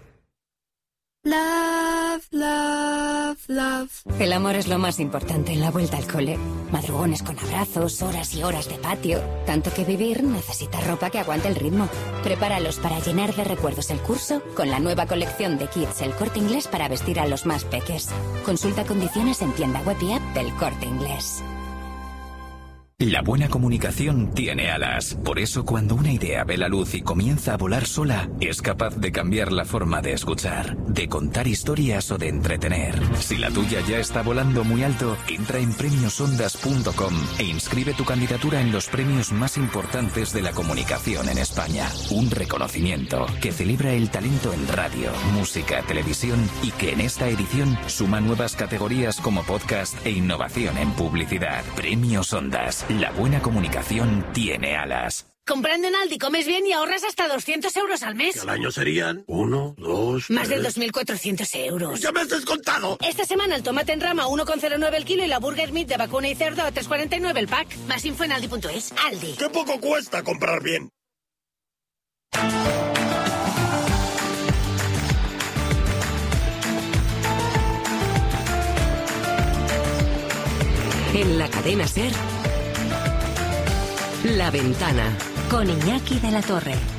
Love, love, love. El amor es lo más importante en la vuelta al cole. Madrugones con abrazos, horas y horas de patio. Tanto que vivir necesita ropa que aguante el ritmo. Prepáralos para llenar de recuerdos el curso con la nueva colección de Kids El Corte Inglés para vestir a los más peques. Consulta condiciones en tienda web y app del Corte Inglés. La buena comunicación tiene alas. Por eso, cuando una idea ve la luz y comienza a volar sola, es capaz de cambiar la forma de escuchar, de contar historias o de entretener. Si la tuya ya está volando muy alto, entra en premiosondas.com e inscribe tu candidatura en los premios más importantes de la comunicación en España. Un reconocimiento que celebra el talento en radio, música, televisión y que en esta edición suma nuevas categorías como podcast e innovación en publicidad. Premios Ondas. La buena comunicación tiene alas. Comprando en Aldi comes bien y ahorras hasta 200 euros al mes. ¿Que al año serían? 1, 2, Más de 2.400 euros. ¡Ya me has descontado! Esta semana el tomate en rama 1,09 el kilo y la burger meat de vacuna y cerdo a 3,49 el pack. Más info en aldi.es. Aldi. ¡Qué poco cuesta comprar bien! En la cadena SER, La Ventana. Con Iñaki de la Torre.